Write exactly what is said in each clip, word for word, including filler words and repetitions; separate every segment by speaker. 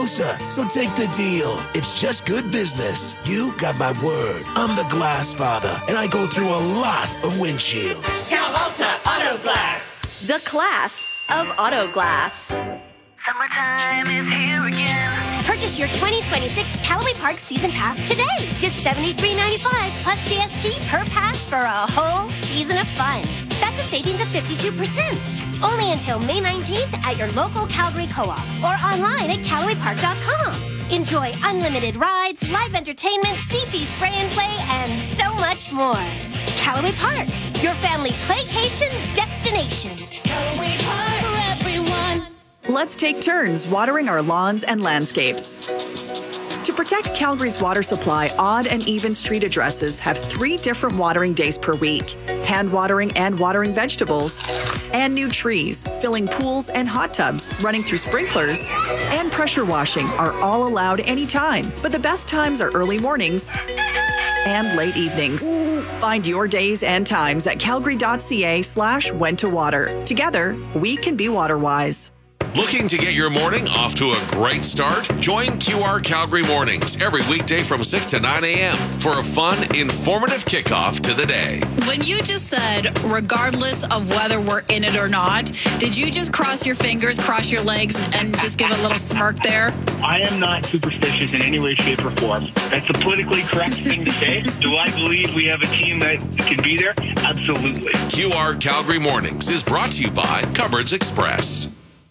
Speaker 1: closer, so take the deal. It's just good business. You got my word. I'm the glass father, and I go through a lot of windshields.
Speaker 2: Calvolta Auto Glass.
Speaker 3: The class of auto glass.
Speaker 4: Summertime is here again.
Speaker 5: Purchase your twenty twenty-six Callaway Park Season Pass today. Just seventy-three ninety-five plus G S T per pass for a whole season of fun. That's a savings of fifty-two percent. Only until May nineteenth at your local Calgary Co-op or online at Callaway Park dot com. Enjoy unlimited rides, live entertainment, C P spray and play, and so much more. Callaway Park, your family playcation destination.
Speaker 2: Callaway Park for everyone.
Speaker 6: Let's take turns watering our lawns and landscapes. To protect Calgary's water supply, odd and even street addresses have three different watering days per week: hand watering and watering vegetables, and new trees, filling pools and hot tubs, running through sprinklers, and pressure washing are all allowed anytime. But the best times are early mornings and late evenings. Find your days and times at calgary.ca slash when to water. Together, we can be water wise.
Speaker 7: Looking to get your morning off to a great start? Join Q R Calgary Mornings every weekday from six to nine a.m. for a fun, informative kickoff to the day.
Speaker 8: When you just said, regardless of whether we're in it or not, did you just cross your fingers, cross your legs, and just give a little smirk there?
Speaker 9: I am not superstitious in any way, shape, or form. That's the politically correct thing to say. Do I believe we have a team that can be there? Absolutely.
Speaker 7: Q R Calgary Mornings is brought to you by Cupboards Express.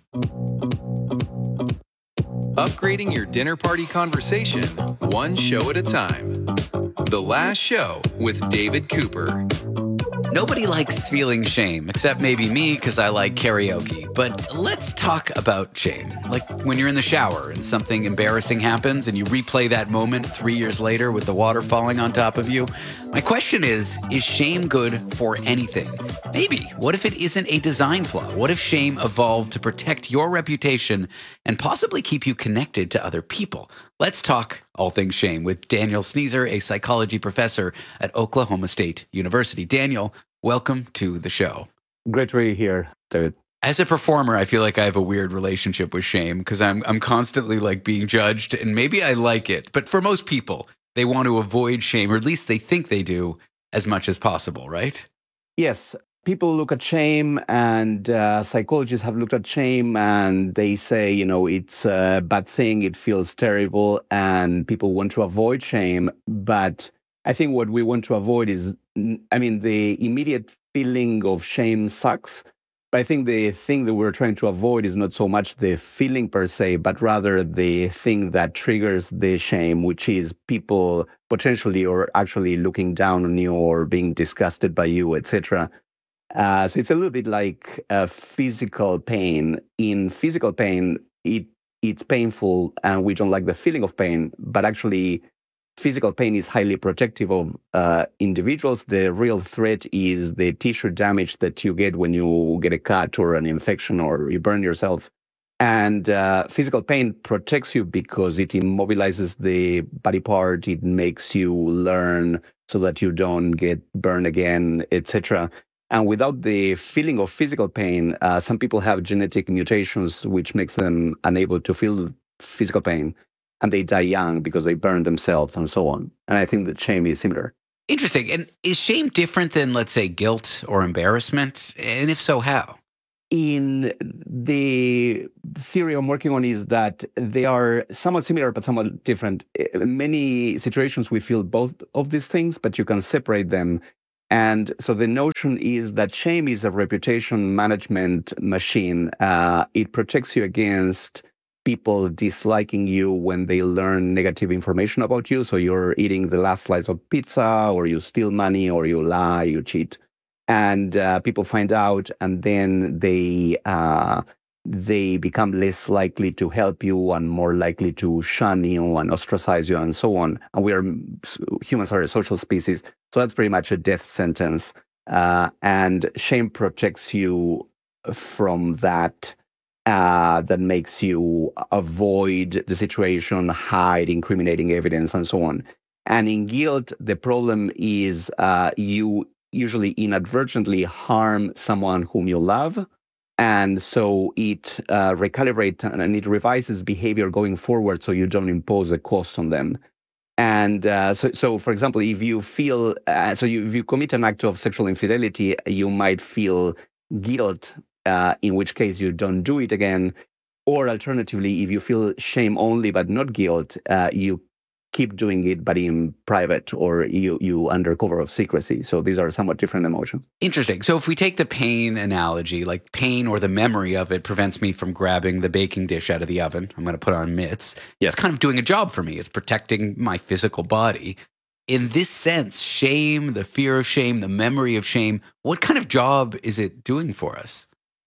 Speaker 10: Upgrading your dinner party conversation, one show at a time. The Last Show with David Cooper.
Speaker 11: Nobody likes feeling shame, except maybe me, because I like karaoke. But let's talk about shame. Like when you're in the shower and something embarrassing happens and you replay that moment three years later with the water falling on top of you. My question is, is shame good for anything? Maybe. What if it isn't a design flaw? What if shame evolved to protect your reputation and possibly keep you connected to other people? Let's talk all things shame with Daniel Sneezer, a psychology professor at Oklahoma State University. Daniel, welcome to the show.
Speaker 12: Great to be here, David.
Speaker 11: As a performer, I feel like I have a weird relationship with shame because I'm I'm constantly like being judged, and maybe I like it. But for most people, they want to avoid shame, or at least they think they do, as much as possible, right?
Speaker 12: Yes. People look at shame, and uh, psychologists have looked at shame, and they say, you know, it's a bad thing, it feels terrible, and people want to avoid shame. But I think what we want to avoid is, I mean, the immediate feeling of shame sucks. But I think the thing that we're trying to avoid is not so much the feeling per se, but rather the thing that triggers the shame, which is people potentially or actually looking down on you or being disgusted by you, et cetera. Uh, so it's a little bit like uh, physical pain. In physical pain, it it's painful, and we don't like the feeling of pain. But actually, physical pain is highly protective of uh, individuals. The real threat is the tissue damage that you get when you get a cut or an infection or you burn yourself. And uh, physical pain protects you because it immobilizes the body part. It makes you learn so that you don't get burned again, et cetera. And without the feeling of physical pain, uh, some people have genetic mutations which makes them unable to feel physical pain, and they die young because they burn themselves and so on. And I think that shame is similar.
Speaker 11: Interesting. And is shame different than, let's say, guilt or embarrassment? And if so, how?
Speaker 12: In the theory I'm working on is that they are somewhat similar but somewhat different. In many situations, we feel both of these things, but you can separate them. And so the notion is that shame is a reputation management machine. Uh, it protects you against people disliking you when they learn negative information about you. So you're eating the last slice of pizza, or you steal money, or you lie, you cheat. And uh, people find out, and then they uh, they become less likely to help you and more likely to shun you and ostracize you and so on. And we are, humans are a social species. So that's pretty much a death sentence. Uh, and shame protects you from that. Uh, that makes you avoid the situation, hide incriminating evidence, and so on. And in guilt, the problem is uh, you usually inadvertently harm someone whom you love, And so it uh, recalibrates and it revises behavior going forward so you don't impose a cost on them. And uh, so, so, for example, if you feel, uh, so you, if you commit an act of sexual infidelity, you might feel guilt, uh, in which case you don't do it again. Or alternatively, if you feel shame only but not guilt, uh, you keep doing it but in private, or you you under cover of secrecy. So these are somewhat different emotions.
Speaker 11: Interesting. So if we take the pain analogy, like pain or the memory of it prevents me from grabbing the baking dish out of the oven, I'm going to put on mitts.
Speaker 12: Yes.
Speaker 11: It's kind of doing a job for me. It's protecting my physical body. In this sense, shame, the fear of shame, the memory of shame, what kind of job is it doing for us?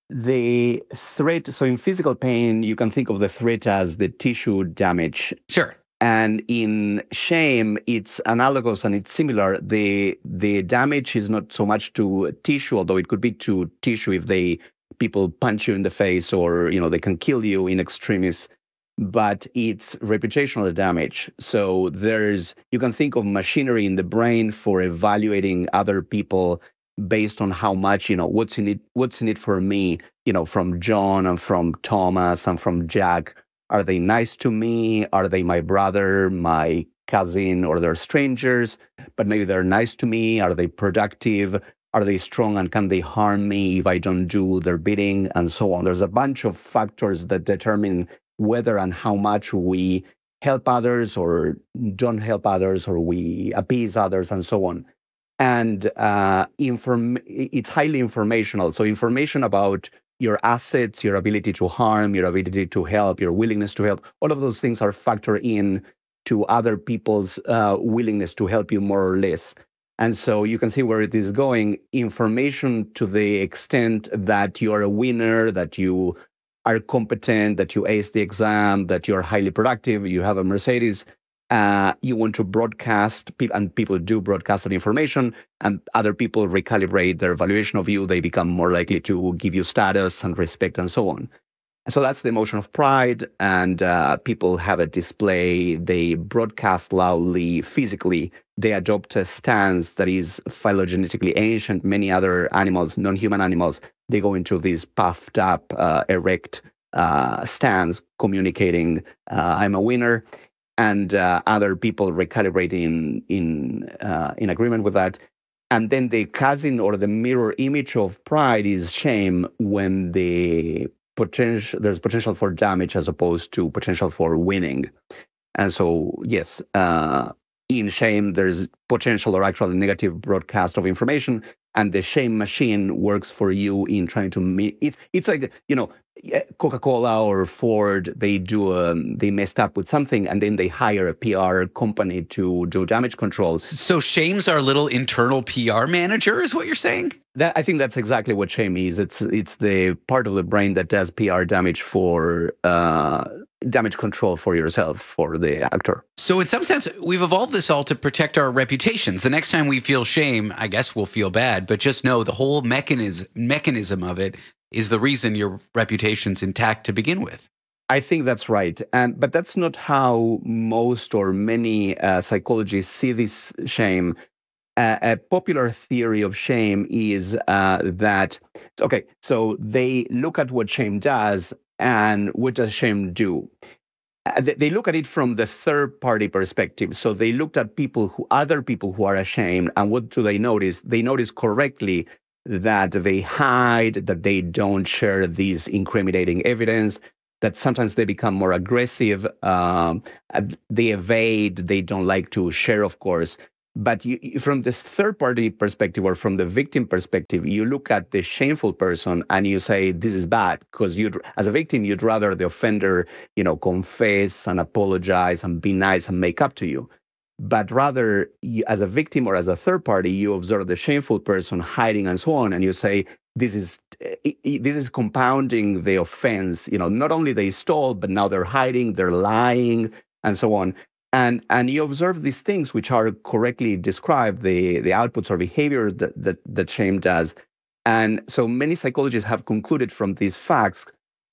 Speaker 12: The threat, so in physical pain, you can think of the threat as the tissue damage.
Speaker 11: Sure.
Speaker 12: And in shame, it's analogous and it's similar. The the damage is not so much to tissue, although it could be to tissue if they people punch you in the face, or you know they can kill you in extremis. But it's reputational damage. So there's you can think of machinery in the brain for evaluating other people based on how much, you know, what's in it, what's in it for me, you know, from John and from Thomas and from Jack. Are they nice to me? Are they my brother, my cousin, or they're strangers? But maybe they're nice to me. Are they productive? Are they strong, and can they harm me if I don't do their bidding, and so on? There's a bunch of factors that determine whether and how much we help others or don't help others, or we appease others, and so on. And uh, inform- it's highly informational. So information about your assets, your ability to harm, your ability to help, your willingness to help, all of those things are factored in to other people's uh, willingness to help you more or less. And so you can see where it is going. Information to the extent that you're a winner, that you are competent, that you ace the exam, that you're highly productive, you have a Mercedes, uh, you want to broadcast, and people do broadcast that information, and other people recalibrate their evaluation of you. They become more likely to give you status and respect and so on. So that's the emotion of pride, and uh, people have a display. They broadcast loudly, physically. They adopt a stance that is phylogenetically ancient. Many other animals, non-human animals, they go into this puffed up, uh, erect uh, stance, communicating, uh, I'm a winner. And uh, other people recalibrate in in uh, in agreement with that. And then the cousin or the mirror image of pride is shame, when the potential there's potential for damage as opposed to potential for winning. And so yes, uh, in shame there's potential or actual negative broadcast of information, and the shame machine works for you in trying to meet it. It's like, you know, Coca-Cola or Ford, they do um, they messed up with something, and then they hire a P R company to do damage control.
Speaker 11: So shame's our little internal P R manager, is what you're saying?
Speaker 12: That, I think that's exactly what shame is. It's it's the part of the brain that does P R damage for uh, damage control for yourself, for the actor.
Speaker 11: So in some sense, we've evolved this all to protect our reputations. The next time we feel shame, I guess we'll feel bad, but just know the whole mechanism mechanism of it is the reason your reputation's intact to begin with.
Speaker 12: I think that's right. And but that's not how most or many uh, psychologists see this shame. Uh, a popular theory of shame is uh, that, okay, so they look at what shame does, and what does shame do? Uh, they, they look at it from the third party perspective. So they looked at people who, other people who are ashamed, and what do they notice? They notice correctly that they hide, that they don't share these incriminating evidence, that sometimes they become more aggressive, um, they evade, they don't like to share, of course. But you, from this third-party perspective, or from the victim perspective, you look at the shameful person and you say, this is bad, because you, as a victim, you'd rather the offender, you know, confess and apologize and be nice and make up to you. But rather, you, as a victim or as a third party, you observe the shameful person hiding and so on, and you say, this is this is compounding the offense. You know, not only they stole, but now they're hiding, they're lying, and so on. And and you observe these things which are correctly described, the, the outputs or behavior that, that, that shame does. And so many psychologists have concluded from these facts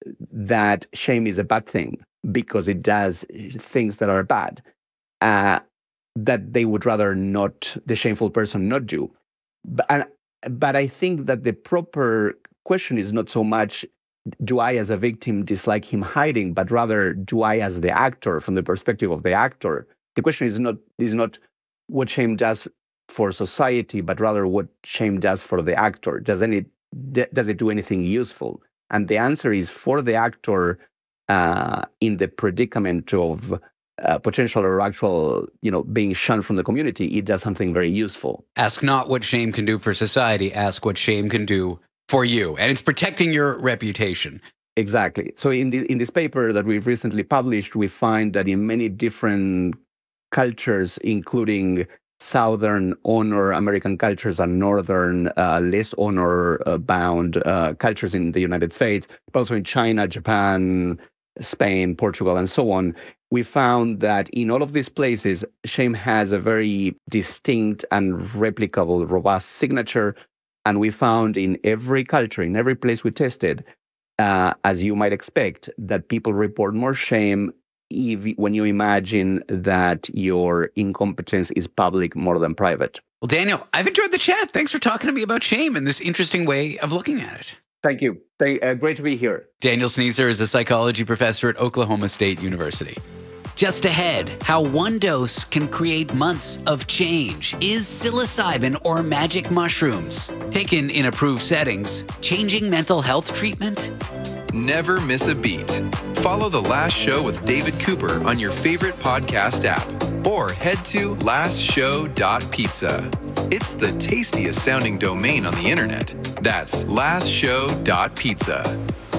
Speaker 12: that shame is a bad thing because it does things that are bad. Uh, that they would rather not, the shameful person not do. But, and, but I think that the proper question is not so much do I as a victim dislike him hiding, but rather do I as the actor, from the perspective of the actor? The question is not is not what shame does for society, but rather what shame does for the actor. Does any does it do anything useful? And the answer is, for the actor uh, in the predicament of uh, potential or actual, you know, being shunned from the community, it does something very useful.
Speaker 11: Ask not what shame can do for society. Ask what shame can do for you. And it's protecting your reputation.
Speaker 12: Exactly. So in the in this paper that we've recently published, we find that in many different cultures, including Southern honor American cultures and Northern uh, less honor-bound uh, uh, cultures in the United States, but also in China, Japan, Spain, Portugal, and so on, we found that in all of these places, shame has a very distinct and replicable, robust signature. And we found in every culture, in every place we tested, uh, as you might expect, that people report more shame if, when you imagine that your incompetence is public more than private.
Speaker 11: Well, Daniel, I've enjoyed the chat. Thanks for talking to me about shame and this interesting way of looking at it.
Speaker 12: Thank you. Thank, uh, great to be here.
Speaker 11: Daniel Sneezer is a psychology professor at Oklahoma State University. Just ahead, how one dose can create months of change. Is psilocybin or magic mushrooms, taken in approved settings, changing mental health treatment?
Speaker 10: Never miss a beat. Follow The Last Show with David Cooper on your favorite podcast app, or head to last show dot pizza. It's the tastiest sounding domain on the internet. That's last show dot pizza.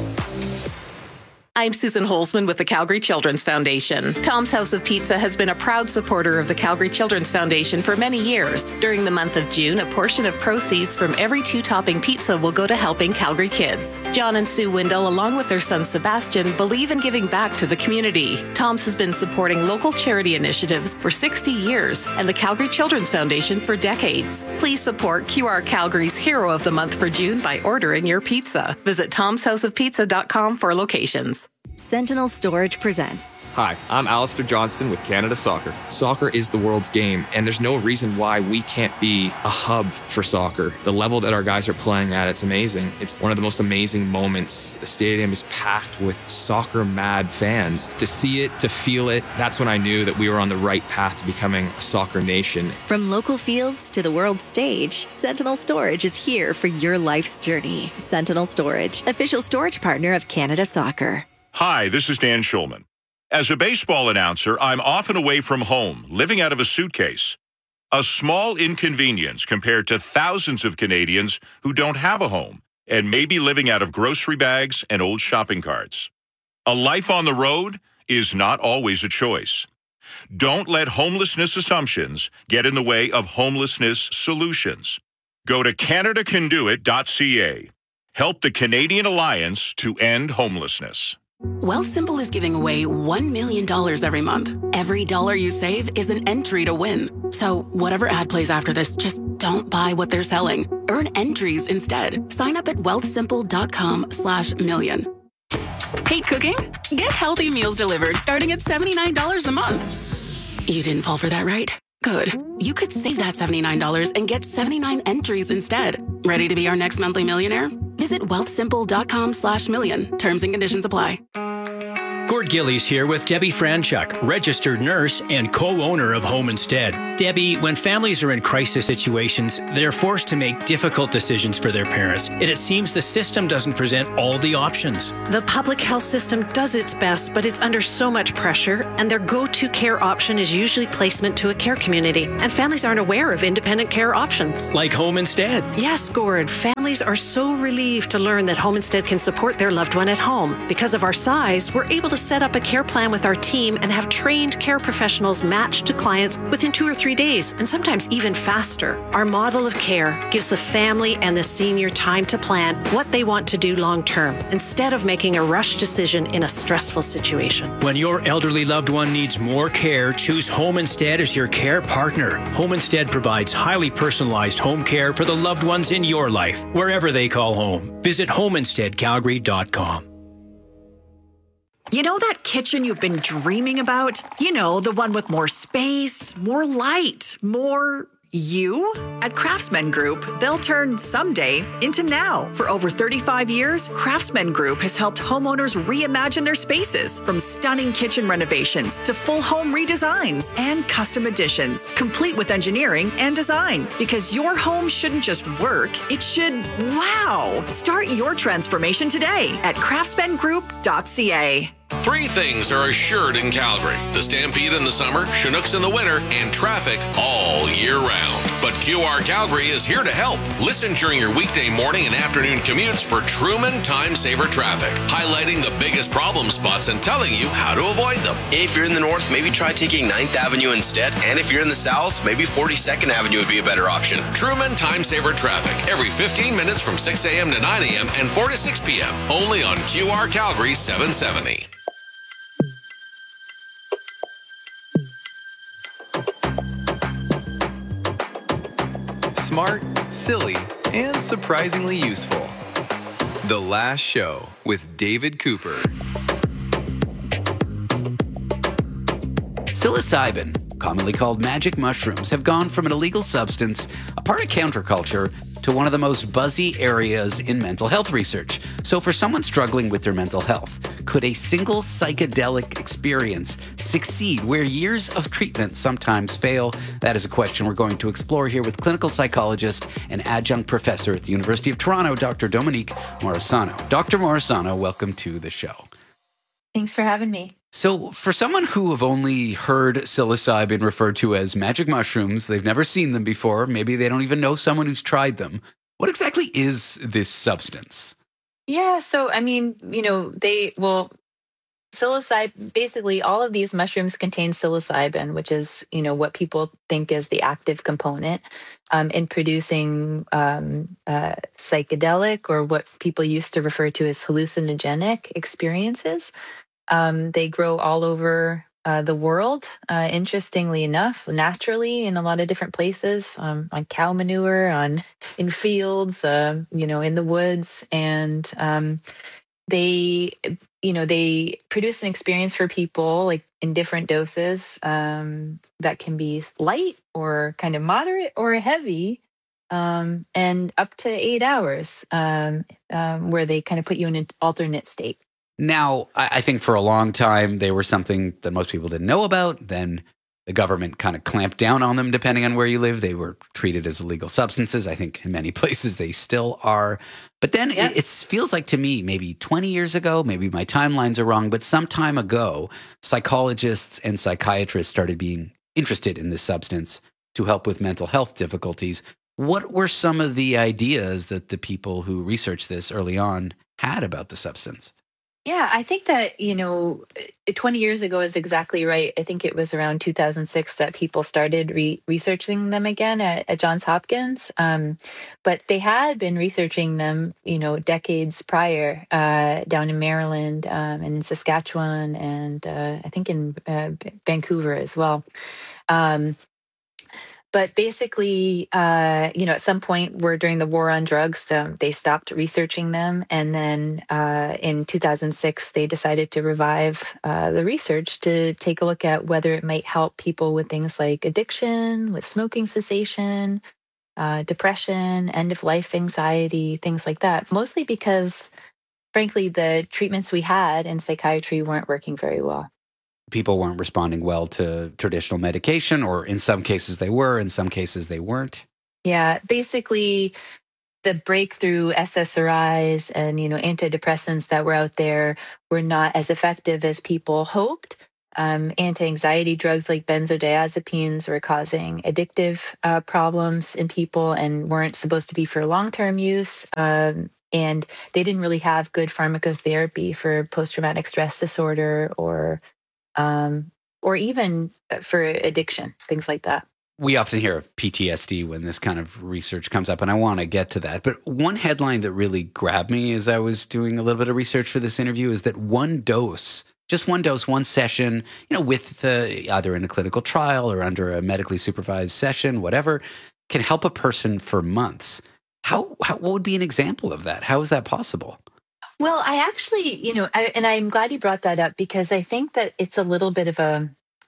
Speaker 13: I'm Susan Holzman with the Calgary Children's Foundation. Tom's House of Pizza has been a proud supporter of the Calgary Children's Foundation for many years. During the month of June, a portion of proceeds from every two-topping pizza will go to helping Calgary kids. John and Sue Windle, along with their son Sebastian, believe in giving back to the community. Tom's has been supporting local charity initiatives for sixty years and the Calgary Children's Foundation for decades. Please support Q R Calgary's Hero of the Month for June by ordering your pizza. Visit toms house of pizza dot com for locations.
Speaker 14: Sentinel Storage presents.
Speaker 15: Hi, I'm Alistair Johnston with Canada Soccer. Soccer is the world's game, and there's no reason why we can't be a hub for soccer. The level that our guys are playing at, it's amazing. It's one of the most amazing moments. The stadium is packed with soccer-mad fans. To see it, to feel it, that's when I knew that we were on the right path to becoming a soccer nation.
Speaker 14: From local fields to the world stage, Sentinel Storage is here for your life's journey. Sentinel Storage, official storage partner of Canada Soccer.
Speaker 16: Hi, this is Dan Schulman. As a baseball announcer, I'm often away from home, living out of a suitcase. A small inconvenience compared to thousands of Canadians who don't have a home and may be living out of grocery bags and old shopping carts. A life on the road is not always a choice. Don't let homelessness assumptions get in the way of homelessness solutions. Go to canada can do it dot c a. Help the Canadian Alliance to End Homelessness.
Speaker 17: Wealthsimple is giving away one million dollars every month. Every dollar you save is an entry to win. So whatever ad plays after this, just don't buy what they're selling. Earn entries instead. Sign up at wealthsimple dot com slash million. Hate cooking? Get healthy meals delivered starting at seventy-nine dollars a month. You didn't fall for that, right? Good. You could save that seventy-nine dollars and get seventy-nine entries instead. Ready to be our next monthly millionaire? Visit wealthsimple dot com slash million. Terms and conditions apply.
Speaker 18: Gord Gillies here with Debbie Franchuk, registered nurse and co-owner of Home Instead. Debbie, when families are in crisis situations, they're forced to make difficult decisions for their parents. And it seems the system doesn't present all the options.
Speaker 19: The public health system does its best, but it's under so much pressure, and their go-to care option is usually placement to a care community. And families aren't aware of independent care options.
Speaker 18: Like Home Instead.
Speaker 19: Yes, Gord. Families are so relieved to learn that Home Instead can support their loved one at home. Because of our size, we're able to set up a care plan with our team and have trained care professionals matched to clients within two or three days, and sometimes even faster. Our model of care gives the family and the senior time to plan what they want to do long term, instead of making a rushed decision in a stressful situation.
Speaker 18: When your elderly loved one needs more care, choose Home Instead as your care partner. Home Instead provides highly personalized home care for the loved ones in your life, wherever they call home. Visit home instead calgary dot com.
Speaker 6: You know that kitchen you've been dreaming about? You know, the one with more space, more light, more You? At Craftsman Group, they'll turn someday into now. For over thirty-five years, Craftsman Group has helped homeowners reimagine their spaces, from stunning kitchen renovations to full home redesigns and custom additions, complete with engineering and design. Because your home shouldn't just work, it should wow. Start your transformation today at craftsman group dot c a.
Speaker 7: Three things are assured in Calgary: the Stampede in the summer, Chinooks in the winter, and traffic all year round. But Q R Calgary is here to help. Listen during your weekday morning and afternoon commutes for Truman Time Saver Traffic, highlighting the biggest problem spots and telling you how to avoid them.
Speaker 20: If you're in the north, maybe try taking ninth Avenue instead. And if you're in the south, maybe forty-second Avenue would be a better option.
Speaker 7: Truman Time Saver Traffic, every fifteen minutes from six a.m. to nine a.m. and four to six p.m. Only on Q R Calgary seven seventy.
Speaker 10: Smart, silly, and surprisingly useful. The Last Show with David Cooper.
Speaker 11: Psilocybin, commonly called magic mushrooms, have gone from an illegal substance, a part of counterculture, to one of the most buzzy areas in mental health research. So for someone struggling with their mental health, could a single psychedelic experience succeed where years of treatment sometimes fail? That is a question we're going to explore here with clinical psychologist and adjunct professor at the University of Toronto, Doctor Dominique Morisano. Doctor Morisano, welcome to the show.
Speaker 21: Thanks for having me.
Speaker 11: So for someone who have only heard psilocybin referred to as magic mushrooms, they've never seen them before, maybe they don't even know someone who's tried them, what exactly is this substance?
Speaker 21: Yeah, so I mean, you know, they, well, psilocybin, basically all of these mushrooms contain psilocybin, which is, you know, what people think is the active component um, in producing um, uh, psychedelic, or what people used to refer to as hallucinogenic experiences. Um, they grow all over uh, the world, uh, interestingly enough, naturally in a lot of different places, um, on cow manure, on in fields, uh, you know, in the woods. And um, they, you know, they produce an experience for people like in different doses um, that can be light or kind of moderate or heavy. Um, and up to eight hours um, um, where they kind of put you in an alternate state.
Speaker 11: Now, I think for a long time, they were something that most people didn't know about. Then the government kind of clamped down on them, depending on where you live. They were treated as illegal substances. I think in many places they still are. But then yeah. it, it feels like to me, maybe twenty years ago, maybe my timelines are wrong, but some time ago, psychologists and psychiatrists started being interested in this substance to help with mental health difficulties. What were some of the ideas that the people who researched this early on had about the substance?
Speaker 21: Yeah, I think that, you know, twenty years ago is exactly right. I think it was around two thousand six that people started re- researching them again at, at Johns Hopkins. Um, but they had been researching them, you know, decades prior uh, down in Maryland um, and in Saskatchewan and uh, I think in uh, Vancouver as well. Um, But basically, uh, you know, at some point, where during the war on drugs, um, they stopped researching them. And then uh, in two thousand six, they decided to revive uh, the research to take a look at whether it might help people with things like addiction, with smoking cessation, uh, depression, end-of-life anxiety, things like that. Mostly because, frankly, the treatments we had in psychiatry weren't working very well.
Speaker 11: People weren't responding well to traditional medication, or in some cases they were, in some cases they weren't.
Speaker 21: Yeah, basically the breakthrough S S R Is and, you know, antidepressants that were out there were not as effective as people hoped. Um, anti-anxiety drugs like benzodiazepines were causing addictive uh, problems in people and weren't supposed to be for long-term use. Um, and they didn't really have good pharmacotherapy for post-traumatic stress disorder or Um, or even for addiction, things like that.
Speaker 11: We often hear of P T S D when this kind of research comes up, and I want to get to that. But one headline that really grabbed me as I was doing a little bit of research for this interview is that one dose, just one dose, one session, you know, with the, either in a clinical trial or under a medically supervised session, whatever, can help a person for months. How, how what would be an example of that? How is that possible?
Speaker 21: Well, I actually, you know, I, and I'm glad you brought that up because I think that it's a little bit of a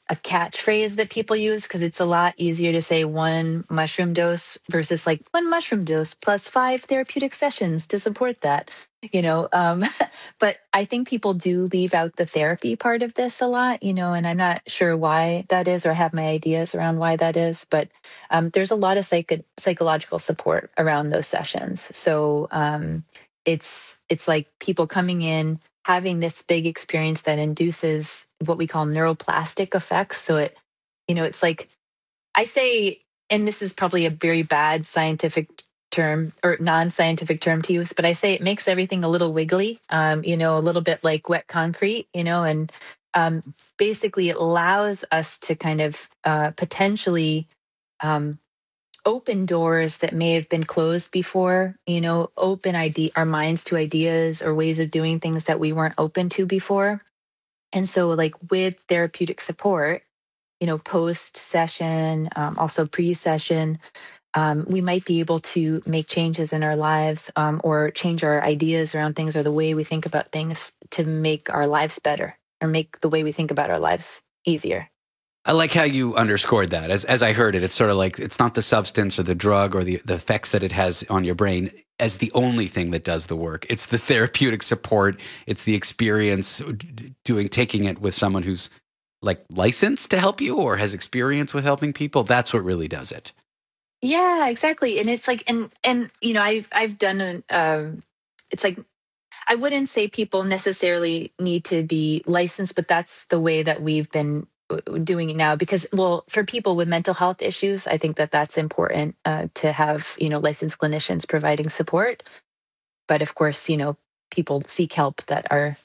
Speaker 21: a catchphrase that people use because it's a lot easier to say one mushroom dose versus like one mushroom dose plus five therapeutic sessions to support that, you know. Um, but I think people do leave out the therapy part of this a lot, you know, and I'm not sure why that is or have my ideas around why that is. But um, there's a lot of psych- psychological support around those sessions. So um, it's it's like people coming in, having this big experience that induces what we call neuroplastic effects. So it, you know, it's like, I say, and this is probably a very bad scientific term or non-scientific term to use, but I say it makes everything a little wiggly, um, you know, a little bit like wet concrete, you know, and um, basically it allows us to kind of uh, potentially um, open doors that may have been closed before, you know, open idea, our minds to ideas or ways of doing things that we weren't open to before. And so like with therapeutic support, you know, post session, um, also pre-session, um, we might be able to make changes in our lives um, or change our ideas around things or the way we think about things to make our lives better or make the way we think about our lives easier.
Speaker 11: I like how you underscored that. As as I heard it, it's sort of like it's not the substance or the drug or the, the effects that it has on your brain as the only thing that does the work. It's the therapeutic support. It's the experience doing taking it with someone who's like licensed to help you or has experience with helping people. That's what really does it.
Speaker 21: Yeah, exactly. And it's like, and and you know, I've I've done an. Um, it's like I wouldn't say people necessarily need to be licensed, but that's the way that we've been doing it now because, well, for people with mental health issues, I think that that's important uh, to have, you know, licensed clinicians providing support. But of course, you know, people seek help that are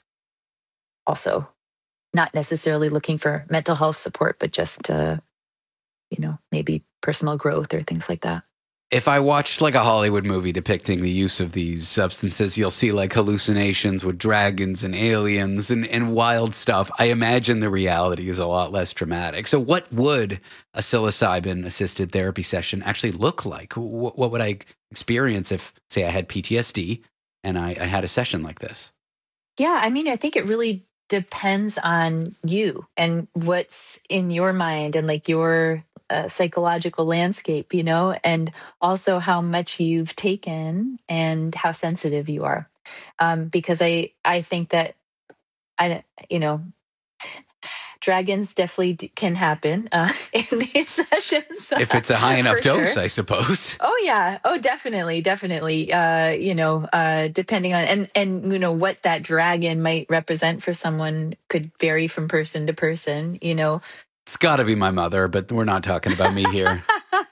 Speaker 21: also not necessarily looking for mental health support, but just, uh, you know, maybe personal growth or things like that.
Speaker 11: If I watched like a Hollywood movie depicting the use of these substances, you'll see like hallucinations with dragons and aliens and, and wild stuff. I imagine the reality is a lot less dramatic. So what would a psilocybin-assisted therapy session actually look like? What, what would I experience if, say, I had P T S D and I, I had a session like this?
Speaker 21: Yeah, I mean, I think it really depends on you and what's in your mind and like your uh, psychological landscape, you know, and also how much you've taken and how sensitive you are. Um, because I, I think that, I, you know, dragons definitely d- can happen uh, in these sessions.
Speaker 11: If it's a high enough dose,
Speaker 21: sure.
Speaker 11: I suppose.
Speaker 21: Oh yeah. Oh, definitely. Definitely. Uh, you know, uh, depending on, and, and, you know, what that dragon might represent for someone could vary from person to person, you know.
Speaker 11: It's gotta be my mother, but we're not talking about me here.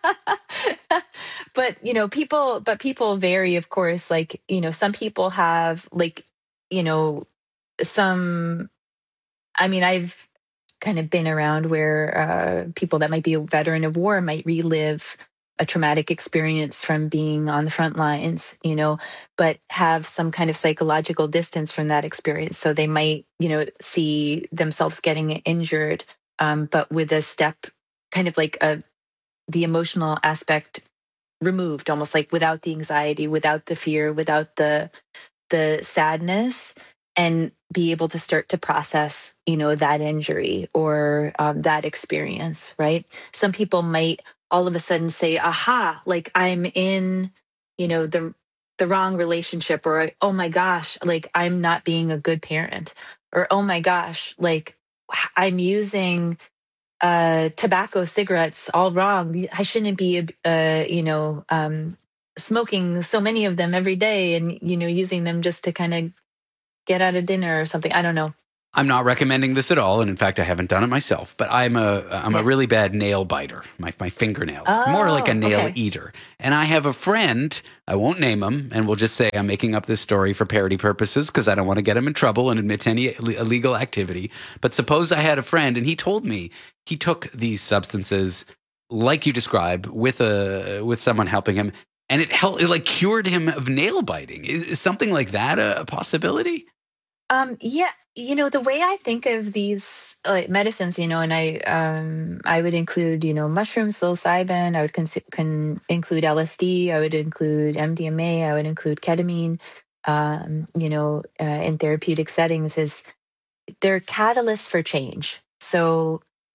Speaker 21: But, you know, people, but people vary, of course. Like, you know, some people have like, you know, some, I mean, I've kind of been around where uh, people that might be a veteran of war might relive a traumatic experience from being on the front lines, you know, but have some kind of psychological distance from that experience. So they might, you know, see themselves getting injured, um, but with a step, kind of like a the emotional aspect removed, almost like without the anxiety, without the fear, without the the sadness, and be able to start to process, you know, that injury or um, that experience, right? Some people might all of a sudden say, aha, like I'm in, you know, the the wrong relationship, or, oh my gosh, like I'm not being a good parent, or, oh my gosh, like I'm using uh, tobacco, cigarettes all wrong. I shouldn't be, uh, you know, um, smoking so many of them every day and, you know, using them just to kind of get out of dinner or something. I don't know.
Speaker 11: I'm not recommending this at all, and in fact, I haven't done it myself. But I'm a I'm yeah. a really bad nail biter. My my fingernails,
Speaker 21: oh,
Speaker 11: more like a nail
Speaker 21: okay.
Speaker 11: eater. And I have a friend. I won't name him, and we'll just say I'm making up this story for parody purposes because I don't want to get him in trouble and admit to any illegal activity. But suppose I had a friend, and he told me he took these substances, like you described, with a with someone helping him, and it helped. It like cured him of nail biting. Is, is something like that a, a possibility?
Speaker 21: Um, yeah, you know, the way I think of these like medicines, you know, and I, um, I would include, you know, mushrooms, psilocybin. I would cons- can include L S D. I would include M D M A. I would include ketamine. Um, you know, uh, in therapeutic settings, is they're catalysts for change. So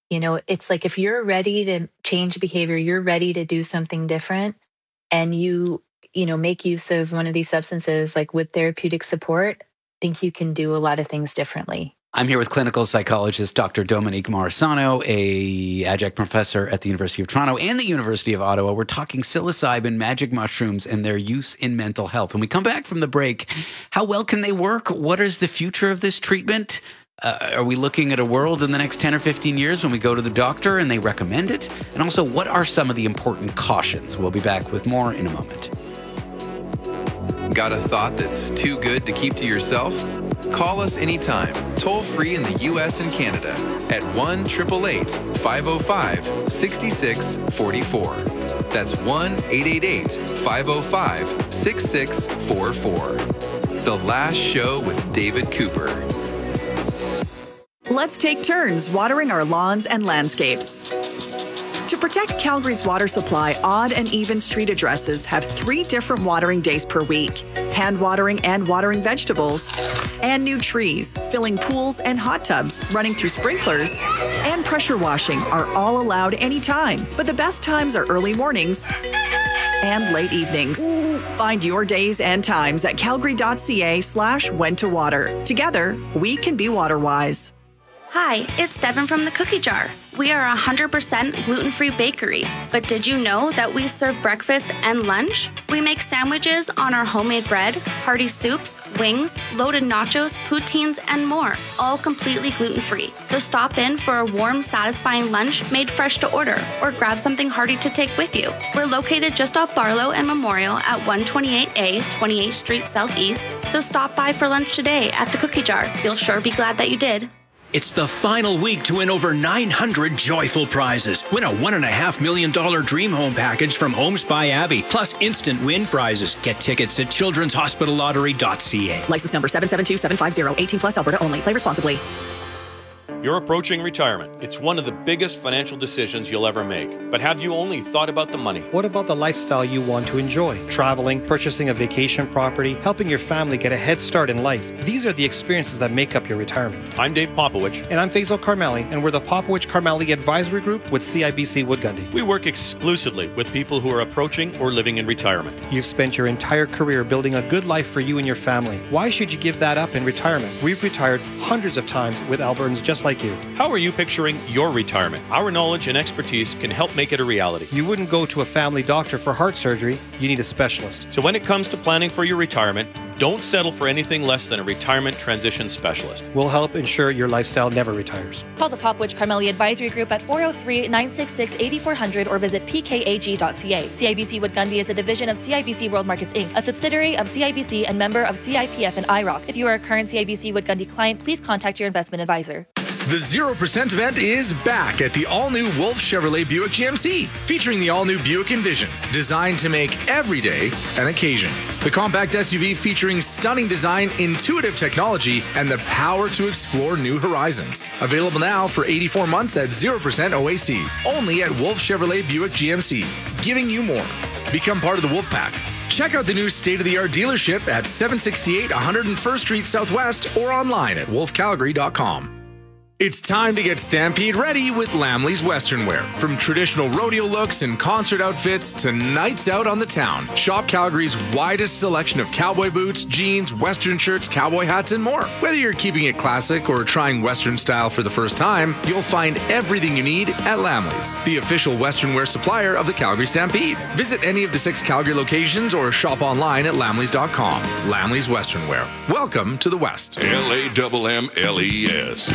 Speaker 21: You know, it's like if you're ready to change behavior, you're ready to do something different, and you, you know, make use of one of these substances, like with therapeutic support, I think you can do a lot of things differently.
Speaker 11: I'm here with clinical psychologist Doctor Dominique Morisano, a adjunct professor at the University of Toronto and the University of Ottawa. We're talking psilocybin, magic mushrooms, and their use in mental health. When we come back from the break, how well can they work? What is the future of this treatment? Uh, are we looking at a world in the next ten or fifteen years when we go to the doctor and they recommend it? And also, what are some of the important cautions? We'll be back with more in a moment.
Speaker 10: Got a thought that's too good to keep to yourself? Call us anytime, toll free in the U S and Canada at one eight eight eight, five oh five, six six four four. That's one eight eight eight, five oh five, six six four four. The Last Show with David Cooper.
Speaker 6: Let's take turns watering our lawns and landscapes. To protect Calgary's water supply, odd and even street addresses have three different watering days per week: hand watering and watering vegetables, and new trees, filling pools and hot tubs, running through sprinklers, and pressure washing are all allowed anytime. But the best times are early mornings and late evenings. Find your days and times at calgary.ca slash when to water. Together, we can be water wise.
Speaker 3: Hi, it's Devin from the Cookie Jar. We are a one hundred percent gluten-free bakery, but did you know that we serve breakfast and lunch? We make sandwiches on our homemade bread, hearty soups, wings, loaded nachos, poutines, and more, all completely gluten-free. So stop in for a warm, satisfying lunch made fresh to order, or grab something hearty to take with you. We're located just off Barlow and Memorial at one twenty-eight A, twenty-eighth Street Southeast, so stop by for lunch today at the Cookie Jar. You'll sure be glad that you did.
Speaker 18: It's the final week to win over nine hundred joyful prizes. Win a one point five million dollars dream home package from Homes by Abbey, plus instant win prizes. Get tickets at children's hospital lottery dot c a.
Speaker 6: License number seven seven two seven five zero, eighteen plus, Alberta only. Play responsibly.
Speaker 1: You're approaching retirement. It's one of the biggest financial decisions you'll ever make. But have you only thought about the money?
Speaker 22: What about the lifestyle you want to enjoy? Traveling, purchasing a vacation property, helping your family get a head start in life. These are the experiences that make up your retirement.
Speaker 1: I'm Dave Popowich.
Speaker 22: And I'm Faisal Karmali, and we're the Popowich Karmali Advisory Group with C I B C Wood Gundy.
Speaker 1: We work exclusively with people who are approaching or living in retirement.
Speaker 22: You've spent your entire career building a good life for you and your family. Why should you give that up in retirement? We've retired hundreds of times with Albertans just like you.
Speaker 1: How are you picturing your retirement? Our knowledge and expertise can help make it a reality.
Speaker 22: You wouldn't go to a family doctor for heart surgery. You need a specialist.
Speaker 1: So when it comes to planning for your retirement, don't settle for anything less than a retirement transition specialist.
Speaker 22: We'll help ensure your lifestyle never retires.
Speaker 23: Call the Popowich Karmali Advisory Group at four oh three, nine six six, eight four zero zero or visit p k a g dot c a. C I B C Wood Gundy is a division of C I B C World Markets Incorporated, a subsidiary of C I B C and member of C I P F and I R O C. If you are a current C I B C Wood Gundy client, please contact your investment advisor.
Speaker 24: The zero percent event is back at the all-new Wolf Chevrolet Buick G M C, featuring the all-new Buick Envision, designed to make every day an occasion. The compact S U V featuring stunning design, intuitive technology, and the power to explore new horizons. Available now for eighty-four months at zero percent O A C, only at Wolf Chevrolet Buick G M C, giving you more. Become part of the Wolf Pack. Check out the new state-of-the-art dealership at seven sixty-eight one hundred first Street Southwest or online at wolf calgary dot com. It's time to get Stampede ready with Lamley's Western Wear. From traditional rodeo looks and concert outfits to nights out on the town, shop Calgary's widest selection of cowboy boots, jeans, Western shirts, cowboy hats, and more. Whether you're keeping it classic or trying Western style for the first time, you'll find everything you need at Lamley's, the official Western wear supplier of the Calgary Stampede. Visit any of the six Calgary locations or shop online at lamleys dot com. Lamley's Western Wear. Welcome to the West.
Speaker 7: L A M M L E S.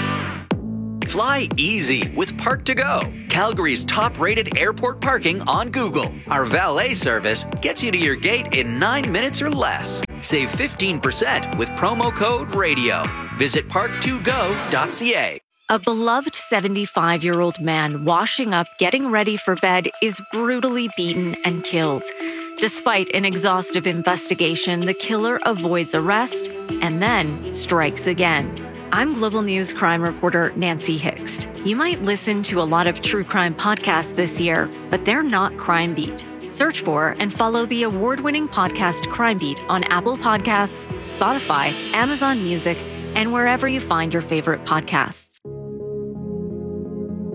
Speaker 25: Fly easy with Park to Go, Calgary's top-rated airport parking on Google. Our valet service gets you to your gate in nine minutes or less. Save fifteen percent with promo code RADIO. Visit park to go dot c a.
Speaker 26: A beloved seventy-five-year-old man washing up, getting ready for bed, is brutally beaten and killed. Despite an exhaustive investigation, the killer avoids arrest and then strikes again. I'm Global News crime reporter Nancy Hixt. You might listen to a lot of true crime podcasts this year, but they're not Crime Beat. Search for and follow the award-winning podcast Crime Beat on Apple Podcasts, Spotify, Amazon Music, and wherever you find your favorite podcasts.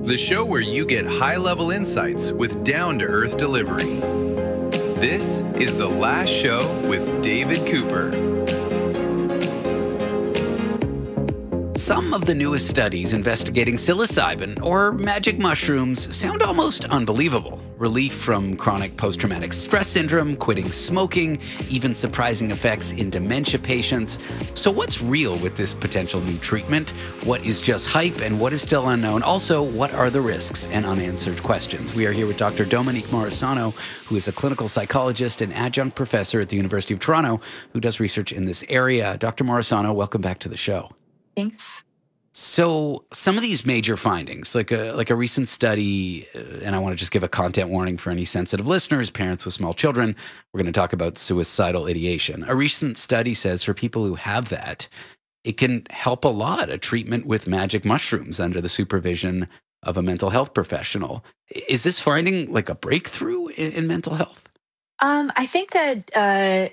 Speaker 10: the show where you get high-level insights with down-to-earth delivery. This is The Last Show with David Cooper.
Speaker 11: Some of the newest studies investigating psilocybin or magic mushrooms sound almost unbelievable. Relief from chronic post-traumatic stress syndrome, quitting smoking, even surprising effects in dementia patients. So what's real with this potential new treatment? What is just hype and what is still unknown? Also, what are the risks and unanswered questions? We are here with Doctor Dominique Morisano, who is a clinical psychologist and adjunct professor at the University of Toronto, who does research in this area. Doctor Morisano, welcome back to the show.
Speaker 21: Thanks.
Speaker 11: So some of these major findings, like a like a recent study, uh, and I want to just give a content warning for any sensitive listeners, parents with small children, we're going to talk about suicidal ideation. A recent study says for people who have that, it can help a lot, a treatment with magic mushrooms under the supervision of a mental health professional. Is this finding like a breakthrough in, in mental health?
Speaker 21: Um, I think that uh,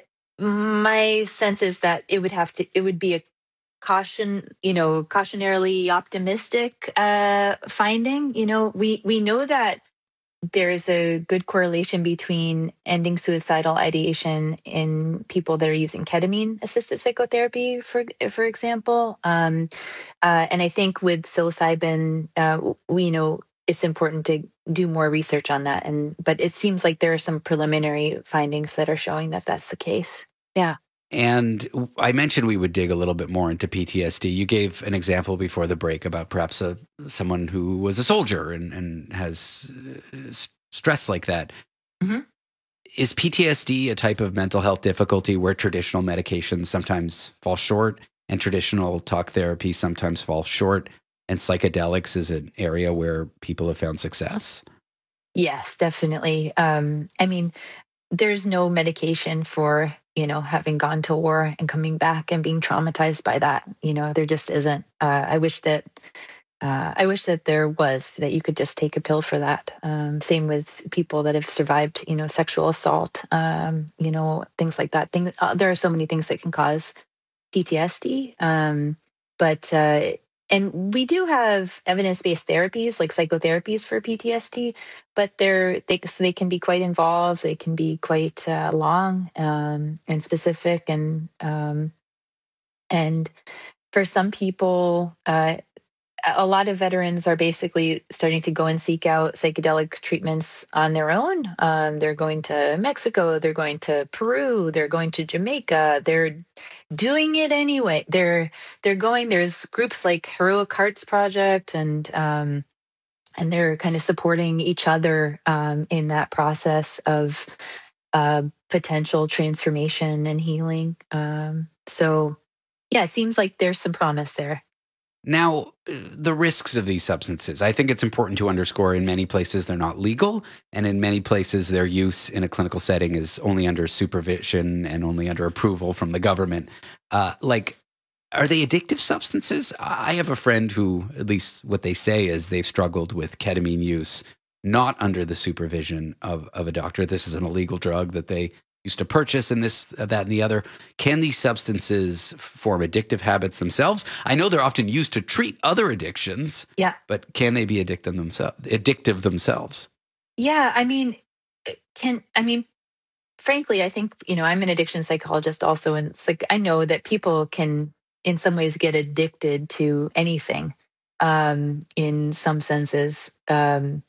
Speaker 21: my sense is that it would have to, it would be a caution, you know, cautionarily optimistic uh, finding. You know, we we know that there's a good correlation between ending suicidal ideation in people that are using ketamine-assisted psychotherapy, for for example. Um, uh, and I think with psilocybin, uh, we know it's important to do more research on that. And but it seems like there are some preliminary findings that are showing that that's the case. Yeah.
Speaker 11: And I mentioned we would dig a little bit more into P T S D. You gave an example before the break about perhaps a, someone who was a soldier and, and has uh, stress like that.
Speaker 21: Mm-hmm.
Speaker 11: Is P T S D a type of mental health difficulty where traditional medications sometimes fall short and traditional talk therapy sometimes fall short, and psychedelics is an area where people have found success?
Speaker 21: Yes, definitely. Um, I mean, there's no medication for, you know, having gone to war and coming back and being traumatized by that. You know, there just isn't. Uh, I wish that uh, I wish that there was, that you could just take a pill for that. Um, same with people that have survived, you know, sexual assault, um, you know, things like that. Things, uh, there are so many things that can cause P T S D. Um, but uh, and we do have evidence-based therapies like psychotherapies for P T S D, but they're they so they can be quite involved. They can be quite uh, long um, and specific, and um, and for some people, uh, a lot of veterans are basically starting to go and seek out psychedelic treatments on their own. Um, they're going to Mexico, they're going to Peru, they're going to Jamaica. They're doing it anyway. They're they're going. There's groups like Heroic Hearts Project, and um, and they're kind of supporting each other um, in that process of uh, potential transformation and healing. Um, so, yeah, it seems like there's some promise there.
Speaker 11: Now, the risks of these substances, I think it's important to underscore in many places they're not legal, and in many places their use in a clinical setting is only under supervision and only under approval from the government. Uh, like, are they addictive substances? I have a friend who, at least what they say is they've struggled with ketamine use, not under the supervision of, of a doctor. This is an illegal drug that they used to purchase, and this, that, and the other. Can these substances form addictive habits themselves? I know they're often used to treat other addictions.
Speaker 21: Yeah.
Speaker 11: But can they be addictive themselves? Addictive themselves?
Speaker 21: Yeah, I mean, can I mean, frankly, I think, you know, I'm an addiction psychologist also, and it's like I know that people can, in some ways, get addicted to anything, um, in some senses, um,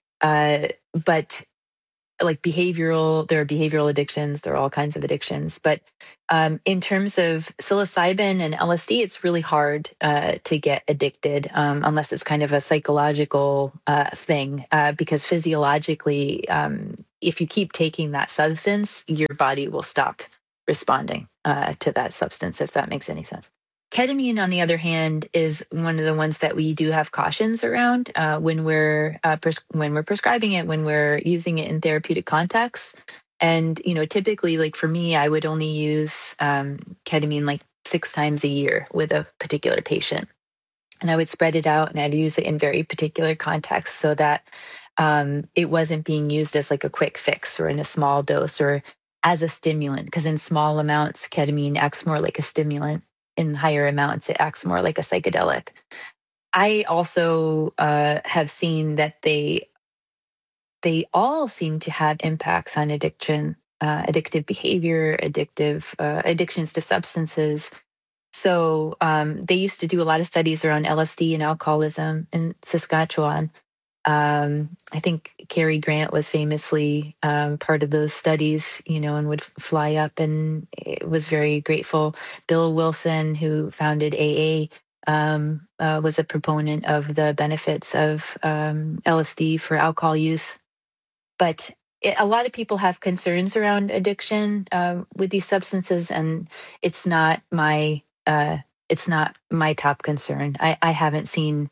Speaker 21: uh, but. Like behavioral, there are behavioral addictions, there are all kinds of addictions. But um, in terms of psilocybin and L S D, it's really hard uh, to get addicted um, unless it's kind of a psychological uh, thing, uh, because physiologically, um, if you keep taking that substance, your body will stop responding uh, to that substance, if that makes any sense. Ketamine, on the other hand, is one of the ones that we do have cautions around uh, when we're uh, pres- when we're prescribing it, when we're using it in therapeutic contexts. And you know, typically, like for me, I would only use um, ketamine like six times a year with a particular patient, and I would spread it out, and I'd use it in very particular contexts so that um, it wasn't being used as like a quick fix or in a small dose or as a stimulant. Because in small amounts, ketamine acts more like a stimulant. In higher amounts, it acts more like a psychedelic. I also uh, have seen that they they all seem to have impacts on addiction, uh, addictive behavior, addictive uh, addictions to substances. So um, they used to do a lot of studies around L S D and alcoholism in Saskatchewan. Um, I think Cary Grant was famously um, part of those studies, you know, and would f- fly up and was very grateful. Bill Wilson, who founded A A, um, uh, was a proponent of the benefits of um, L S D for alcohol use. But it, a lot of people have concerns around addiction uh, with these substances, and it's not my uh, it's not my top concern. I, I haven't seen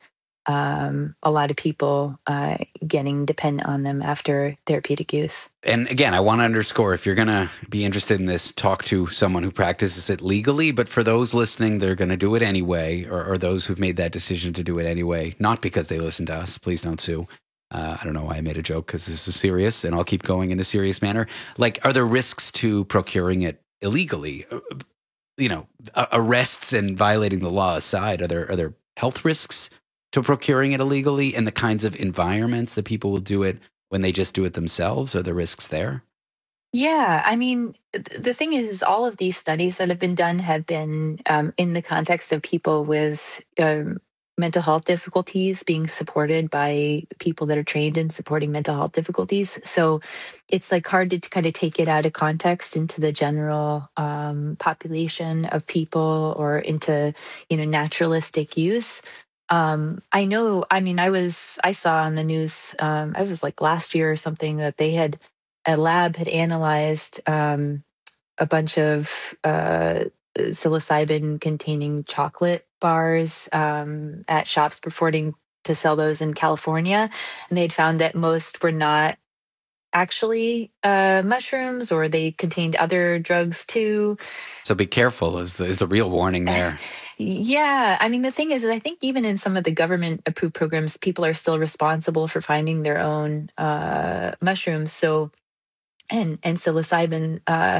Speaker 21: um, a lot of people uh, getting dependent on them after therapeutic use.
Speaker 11: And again, I want to underscore, if you're going to be interested in this, talk to someone who practices it legally. But for those listening, they're going to do it anyway, or, or those who've made that decision to do it anyway, not because they listen to us. Please don't sue. Uh, I don't know why I made a joke, because this is serious, and I'll keep going in a serious manner. Like, are there risks to procuring it illegally? You know, arrests and violating the law aside, are there are there health risks to procuring it illegally, and the kinds of environments that people will do it when they just do it themselves? Are there risks there?
Speaker 21: Yeah, I mean, th- the thing is, all of these studies that have been done have been um, in the context of people with um, mental health difficulties being supported by people that are trained in supporting mental health difficulties. So it's like hard to kind of take it out of context into the general um, population of people, or into, you know, naturalistic use. Um, I know, I mean, I was, I saw on the news, um, I was like last year or something, that they had, a lab had analyzed um, a bunch of uh, psilocybin containing chocolate bars um, at shops purporting to sell those in California. And they'd found that most were not actually uh, mushrooms, or they contained other drugs too.
Speaker 11: So be careful is the, is the real warning there.
Speaker 21: Yeah. I mean, the thing is, is I think even in some of the government approved programs, people are still responsible for finding their own uh, mushrooms. So, and, and psilocybin. Uh,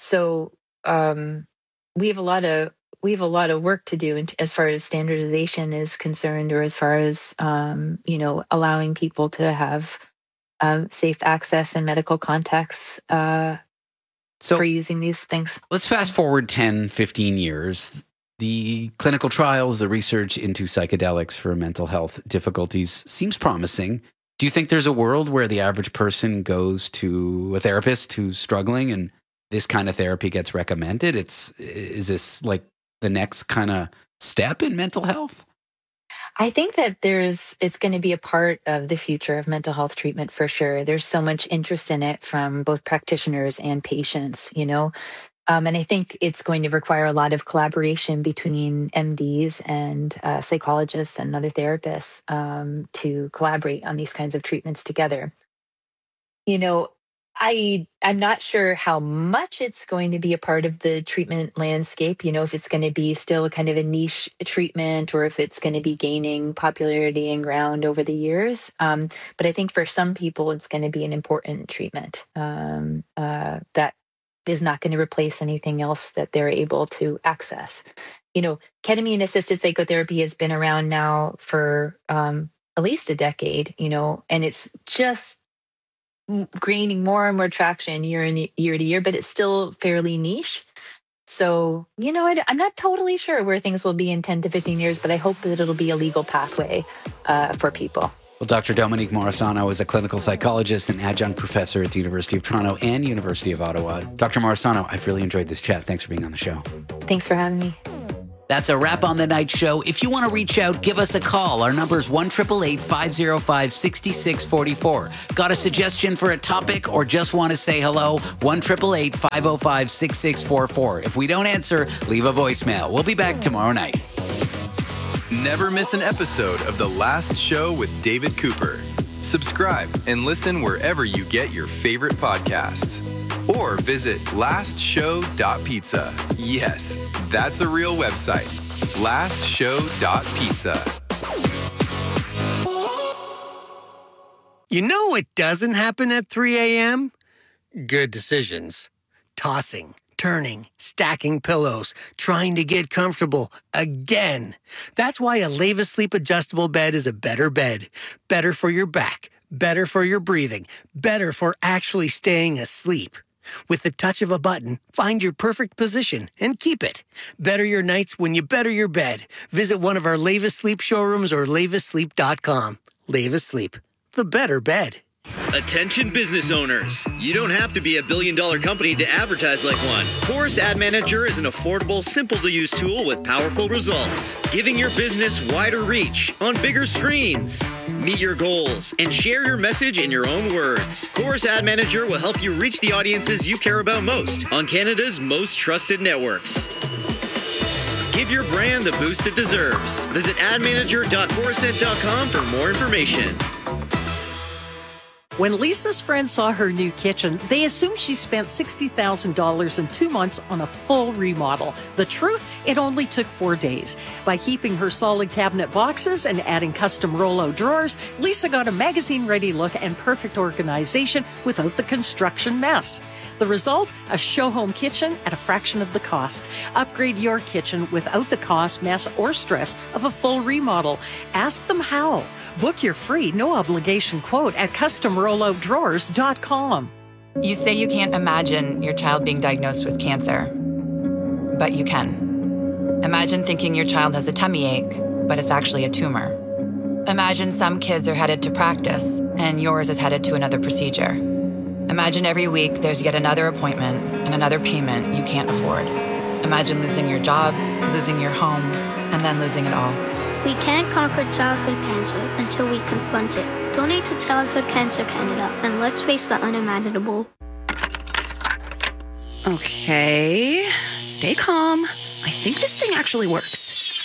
Speaker 21: so um, we have a lot of, we have a lot of work to do in, as far as standardization is concerned, or as far as, um, you know, allowing people to have um, safe access in medical contexts uh,
Speaker 11: so,
Speaker 21: for using these things.
Speaker 11: Let's fast forward ten, fifteen years. The clinical trials, the research into psychedelics for mental health difficulties seems promising. Do you think there's a world where the average person goes to a therapist who's struggling and this kind of therapy gets recommended? It's, is this like the next kind of step in mental health?
Speaker 21: I think that there's, it's going to be a part of the future of mental health treatment for sure. There's so much interest in it from both practitioners and patients, you know. Um, and I think it's going to require a lot of collaboration between M Ds and uh, psychologists and other therapists um, to collaborate on these kinds of treatments together. You know, I, I'm not sure how much it's going to be a part of the treatment landscape, you know, if it's going to be still kind of a niche treatment, or if it's going to be gaining popularity and ground over the years. Um, but I think for some people, it's going to be an important treatment um, uh, that is not going to replace anything else that they're able to access. You know, ketamine-assisted psychotherapy has been around now for um, at least a decade, you know, and it's just gaining more and more traction year in year to year, but it's still fairly niche. So, you know, I, I'm not totally sure where things will be in ten to fifteen years, but I hope that it'll be a legal pathway uh, for people.
Speaker 11: Well, Doctor Dominique Morisano is a clinical psychologist and adjunct professor at the University of Toronto and University of Ottawa. Doctor Morisano, I've really enjoyed this chat. Thanks for being on the show.
Speaker 21: Thanks for having me.
Speaker 11: That's a wrap on the night show. If you want to reach out, give us a call. Our number is one eight eight eight, five oh five, six six four four. Got a suggestion for a topic or just want to say hello? one eight eight eight, five oh five, six six four four. If we don't answer, leave a voicemail. We'll be back tomorrow night.
Speaker 10: Never miss an episode of The Last Show with David Cooper. Subscribe and listen wherever you get your favorite podcasts. Or visit last show dot pizza. Yes, that's a real website. last show dot pizza.
Speaker 2: You know what doesn't happen at three a.m.? Good decisions. Tossing, turning, stacking pillows, trying to get comfortable again. That's why a Leva Sleep adjustable bed is a better bed. Better for your back, better for your breathing, better for actually staying asleep. With the touch of a button, find your perfect position and keep it. Better your nights when you better your bed. Visit one of our Leva Sleep showrooms or leva sleep dot com. Leva Sleep, the better bed.
Speaker 4: Attention business owners. You don't have to be a billion dollar company to advertise like one. Chorus Ad Manager is an affordable, simple to use tool with powerful results, giving your business wider reach on bigger screens. Meet your goals and share your message in your own words. Chorus Ad Manager will help you reach the audiences you care about most on Canada's most trusted networks. Give your brand the boost it deserves. Visit ad manager dot chorusnet dot com for more information.
Speaker 5: When Lisa's friends saw her new kitchen, they assumed she spent sixty thousand dollars in two months on a full remodel. The truth, it only took four days. By keeping her solid cabinet boxes and adding custom Rollo drawers, Lisa got a magazine-ready look and perfect organization without the construction mess. The result? A show-home kitchen at a fraction of the cost. Upgrade your kitchen without the cost, mess, or stress of a full remodel. Ask them how. Book your free, no-obligation quote at custom rollo drawers dot com.
Speaker 8: You say you can't imagine your child being diagnosed with cancer, but you can. Imagine thinking your child has a tummy ache, but it's actually a tumor. Imagine some kids are headed to practice, and yours is headed to another procedure. Imagine every week there's yet another appointment and another payment you can't afford. Imagine losing your job, losing your home, and then losing it all.
Speaker 9: We can't conquer childhood cancer until we confront it. Donate to Childhood Cancer Canada and let's face the unimaginable.
Speaker 12: Okay, stay calm. I think this thing actually works.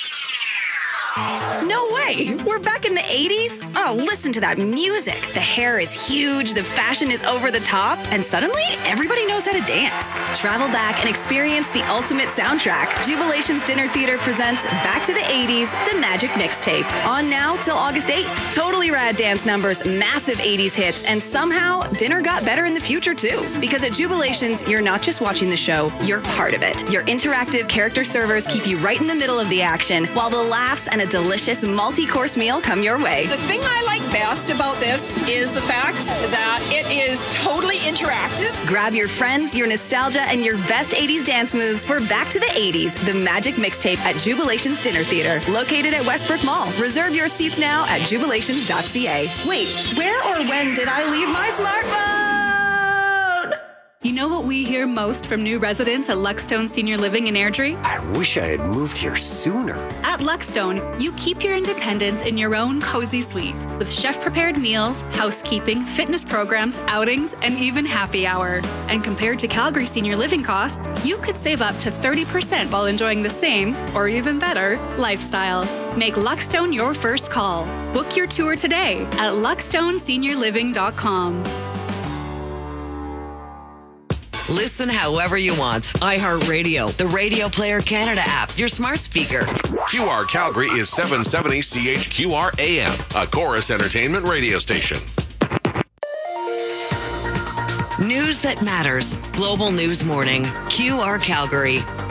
Speaker 12: No way! We're back in the eighties? Oh, listen to that music. The hair is huge, the fashion is over the top, and suddenly everybody knows how to dance. Travel back and experience the ultimate soundtrack. Jubilation's Dinner Theater presents Back to the eighties, the Magic Mixtape. On now till August eighth. Totally rad dance numbers, massive eighties hits, and somehow dinner got better in the future too. Because at Jubilations, you're not just watching the show, you're part of it. Your interactive character servers keep you right in the middle of the action, while the laughs and a delicious multi-course meal come your way.
Speaker 13: The thing I like best about this is the fact that it is totally interactive.
Speaker 12: Grab your friends, your nostalgia, and your best eighties dance moves for Back to the eighties, the Magic Mixtape at Jubilation's Dinner Theater, located at Westbrook Mall. Reserve your seats now at jubilations dot c a. Wait, where or when did I leave my smartphone?
Speaker 27: You know what we hear most from new residents at Luckstone Senior Living in Airdrie?
Speaker 2: I wish I had moved here sooner.
Speaker 27: At Luckstone, you keep your independence in your own cozy suite with chef-prepared meals, housekeeping, fitness programs, outings, and even happy hour. And compared to Calgary Senior Living costs, you could save up to thirty percent while enjoying the same, or even better, lifestyle. Make Luckstone your first call. Book your tour today at luckstone senior living dot com.
Speaker 28: Listen however you want. iHeartRadio, the Radio Player Canada app, your smart speaker.
Speaker 7: Q R Calgary is seven seventy C H Q R A M, a Chorus Entertainment radio station.
Speaker 28: News that matters. Global News Morning. Q R Calgary.